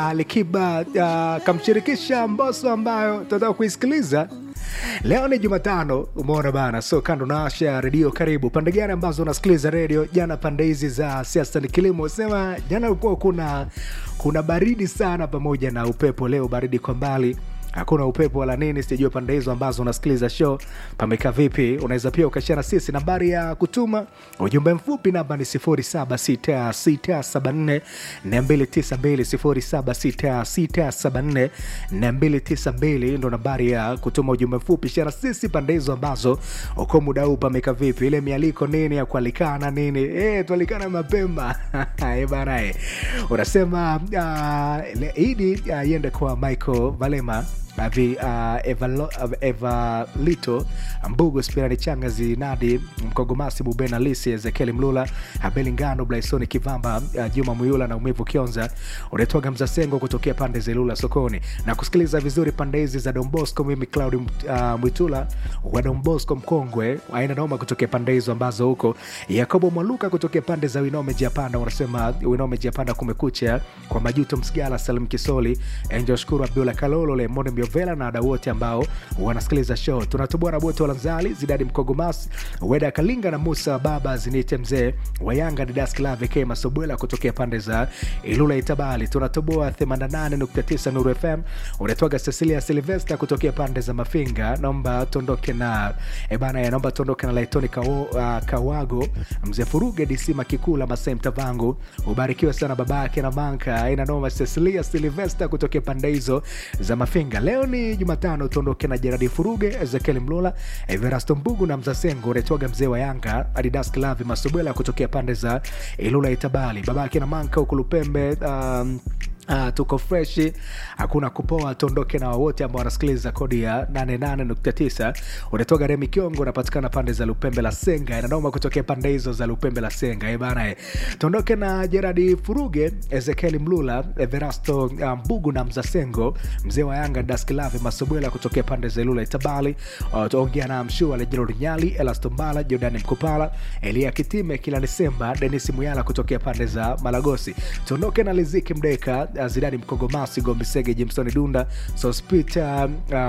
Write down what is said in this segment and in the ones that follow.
Alikiba kamshirikisha Mbosso ambayo tunataka kuisikiliza. Leo ni Jumatano, umeona bana. So kando na Asha Radio, karibu. Pande gani ambazo unasikiliza radio? Jana pande hizi za siasa ni kilimo. Sema jana ulikuwa kuna baridi sana pamoja na upepo. Leo baridi kwa mbali. Hakuna upepo wala nini, sijui pande hizo ambazo unasikiliza show pameka vipi. Unaweza pia ukashare sisi, nambari ya kutuma ujumbe mfupi namba ni 0766744292 0766744292 ndo nambari ya kutuma ujumbe mfupi. Share sisi pande hizo ambazo uko muda huu pameka vipi. Ile mialiko nini ya kualikana nini, tualikana mapema. Bana unasema idi iende kwa Michael Valema, Eva Lito Mbugo, Spirani Changazi, Nadi Mkogomasi, Bubena Lisi, Ezekiel Mlula, Abeli Ngano, Blaisoni Kivamba, Juma Muyula na Umivu Kionza. Unatoka Mzasengo kutokea pande Zelula sokoni na kusikiliza vizuri pande hizi za Don Bosco. Mimi Cloud Mwitula wa Don Bosco Mkongwe, aina naoma kutokea pande hizo ambazo huko. Yakobo Mwaluka kutokea pande za Winome Japanda, unasema Winome Japanda kumekucha kwa Majuto Msigala, Salim Kisoli, Angel Shukuru, Abdullah Kalolo, Lemone Miovela na wadau wote ambao wanasikiliza show. Tunatubua na wote Walanzali, Zidadi Mkogomasi, Weda Kalinga na Musa Baba Zinite Mzee wa Yanga, Didas Klave Kema Sobwela kutokea pande za Ilula Itabali. Tunatubua 88.9 Nuru FM. Unatoka Cecilia Silvester kutokea pande za Mafinga. Naomba tondoke na naomba tondoke na Laitoni Kawago, Mzee Furuge, Disima Kikula, Masai Mtavangu. Ubarikiwe sana babake na manka. Aina noma Cecilia Silvester kutokea pande hizo za Mafinga. Leo ni Jumatano, tondoke na Gerard Furuge, Ezekiel Mlola, Everasto Mbugu na Mzasengo. Unatoka Mzee wa Yanga, Adidas Klavi Masobela kutokea pande za Ilula Itabali. Babake na manka Ukulupembe, tuko fresh, hakuna kupoa. Tondoke na wote ambao wanasikiliza kodi ya 88.9. Unatoka Remi Kiongo, unapatikana pande za Lupembe la Senga. Inanoma kutokea pande hizo za Lupembe la Senga. Bana tondoke na Gerard Furuge, Ezekiel Mlula, Everasto Mbugu na Mzasengo, Mzee wa Yanga, Daskilave Masobwela kutokea pande za Lula Itabali. Tuongea na Mshua Lejero Nyali, Elastombala, Jordan Mkopala, Elia Kitime, Kila Desemba, Dennis Muyala kutokea pande za Malagosi. Tondoke na Liziki Mdeka, Zidani Mkogomasi, Gombisege, Jimson Dunda, Sospita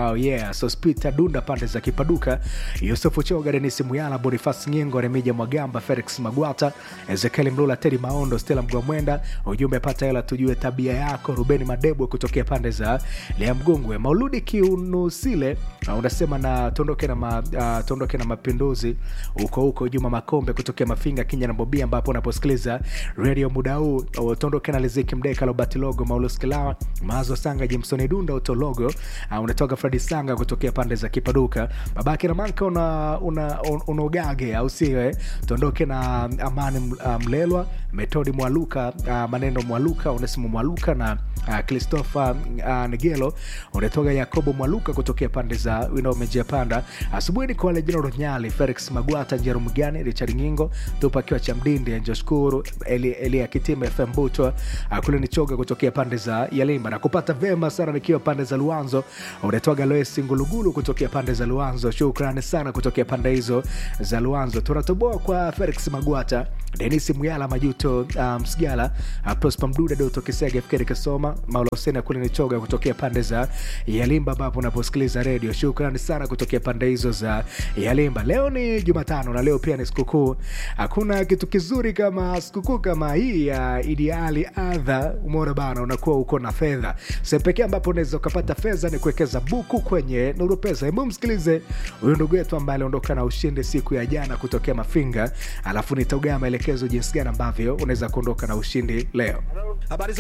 Dunda pande za Kipaduka, Yusufu Choga, Dennis Muyala, Boniface Nyengo, Remija Mwagamba, Felix Magwata, Ezekiel Mlula, Teddy Maondo, Stella Mgwamwenda. Ujumbe pata hela tujue tabia yako. Rubeni Madebo kutokea pande za Lea Mgongwe. Mauludi Kiunusile unasema na tondoke na Mapinduzi huko Juma Makombe kutokea Mafinga, Kinya na Bobia ambapo unaposikiliza radio muda huu. Tondoke na Liziki Mdeka, Robert Logo, Maulus Kilawa, Mazo Sanga, Jimson Dunda, Utologo. Unatoka Freddy Sanga kutokea pande za Kipaduka. Babake na manka unogage au siwe. Tondoke na Amani Mlelwa, Metodi Mwaluka, Maneno Mwaluka, Onesimo Mwaluka na Christopher Negelo. Unatoka Yakobo Mwaluka kutokea pande za Winome Japanda. Asubuhi ni kwa Lejino Ronyali, Felix Magwata, Jerome Gani, Richard Ngingo, Tupa Kiwa Chamdindi, Angel Shukuru, Elia Kitime, FM Buto, kule ni Choga kutokea pande za Yalimba. Na kupata vema sana nikiwa pande za Luanzo. Unatoka Lois Ngulugulu kutokea pande za Luanzo. Shukrani sana kutokea pande hizo za Luanzo. Tunatoboa kwa Felix Magwata, Dennis Muyala, Majuto Msigala, Prosper Mduda, Doto Kisege, Fikiri Kasoma, Maula Hussein kule ni Choga kutokea pande za Yalimba ambapo unaposikiliza radio. Shukrani sana kutokea pande hizo za Yalimba. Leo ni Jumatano na leo pia ni sikukuu. Hakuna kitu kizuri kama sikukuu kama hii ya Ideali Adha. Umeona bana, unakuwa uko na fedha. Sehemu pekee ambapo unaweza kupata fedha ni kuwekeza buku kwenye Nuru Pesa. Hebu msikilize huyu ndugu yetu ambaye aliondoka na ushindi siku ya jana kutokea Mafinga, alafu nitaugaa maelekezo jinsi gani ambavyo unaweza kuondoka na ushindi leo. Habari